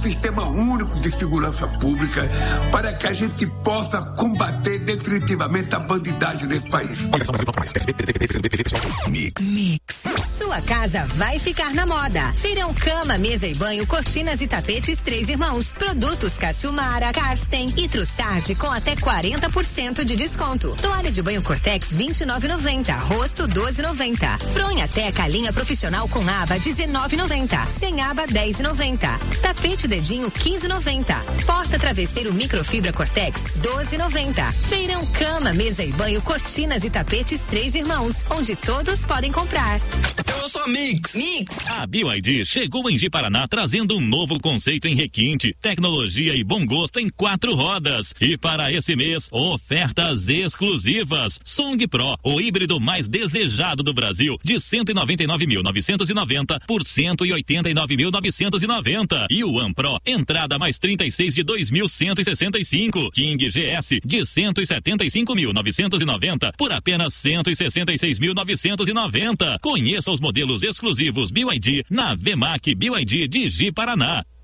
Sistema Único de Segurança Pública para que a gente possa combater definitivamente a bandidagem nesse país. Mix. Sua casa vai ficar na moda. Feirão cama, mesa e banho, cortinas e tapetes Três Irmãos. Produtos Cachumara, Karsten e Trussardi com até 40% de desconto. Toalha de banho Cortex 29,90. Rosto 12,90. Fronha Teca linha profissional com aba 19,90. Sem aba 10,90. Tapete dedinho 15,90. Porta travesseiro microfibra Cortex 12,90. Feirão cama, mesa e banho, cortinas e tapetes Três Irmãos, onde todos podem comprar. Eu sou a Mix. A BYD chegou em Ji-Paraná trazendo um novo conceito em requinte, tecnologia e bom gosto em 4 rodas. E para esse mês, ofertas exclusivas. Song Pro, o híbrido mais desejado do Brasil, de 199.990 por 189.990. E o One Pro, entrada mais 36 de 2.165. King GS, de 175.990 por apenas 166.990. Conheça os modelos exclusivos BYD na VMAC BYD de Ji-Paraná.